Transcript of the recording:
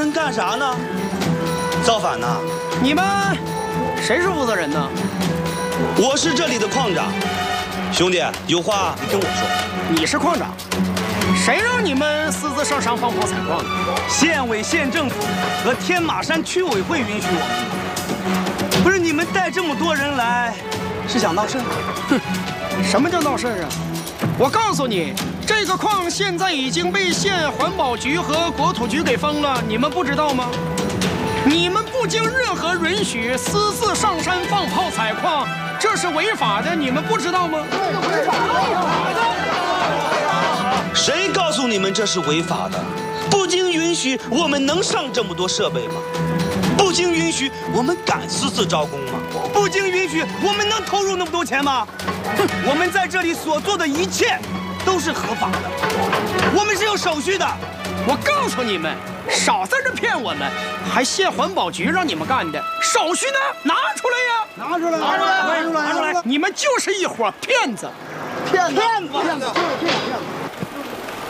们干啥呢？造反呢？ 你们谁是负责人呢？ 我是这里的矿长。兄弟，有话你跟我说。 你是矿长，谁让你们私自上山放炮采矿的？ 县委县政府和天马山区委会允许我们的。不是你们带这么多人来，是想闹事？ 哼，什么叫闹事啊？我告诉你，这个矿现在已经被县环保局和国土局给封了，你们不知道吗？你们不经任何允许私自上山放炮采矿，这是违法的，你们不知道吗？违法的。 谁告诉你们这是违法的？不经允许，我们能上这么多设备吗？不经允许，我们敢私自招工吗？ 不经允许，我们能投入那么多钱吗？哼，我们在这里所做的一切都是合法的，我们是有手续的。 我告诉你们，少在这骗我们，还县环保局让你们干的，手续呢？拿出来呀！ 拿出来！拿出来！拿出来！ 你们就是一伙骗子！ 骗子！骗子！就是骗子！